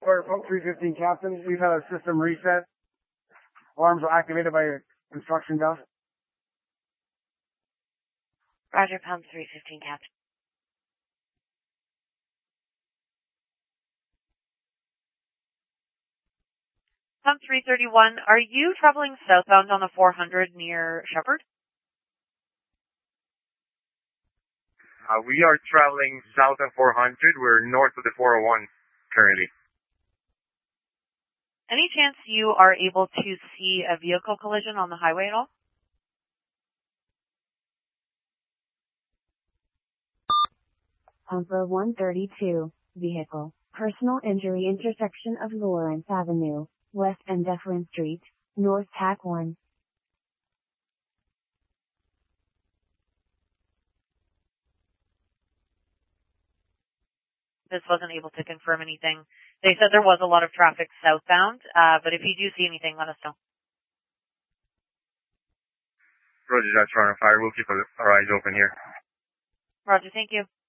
Or Pump 315 Captain, we've had a system reset. Alarms were activated by instruction dust. Roger, Pump 315 Captain. Pump 331, are you traveling southbound on the 400 near Shepherd? We are traveling south of 400. We're north of the 401 currently. Any chance you are able to see a vehicle collision on the highway at all? Pumper 132, vehicle, personal injury intersection of Lawrence Avenue, West and Dufferin Street, North TAC 1. This wasn't able to confirm anything. They said there was a lot of traffic southbound, but if you do see anything, let us know. Roger, that's Runner Fire. We'll keep our eyes open here. Roger, thank you.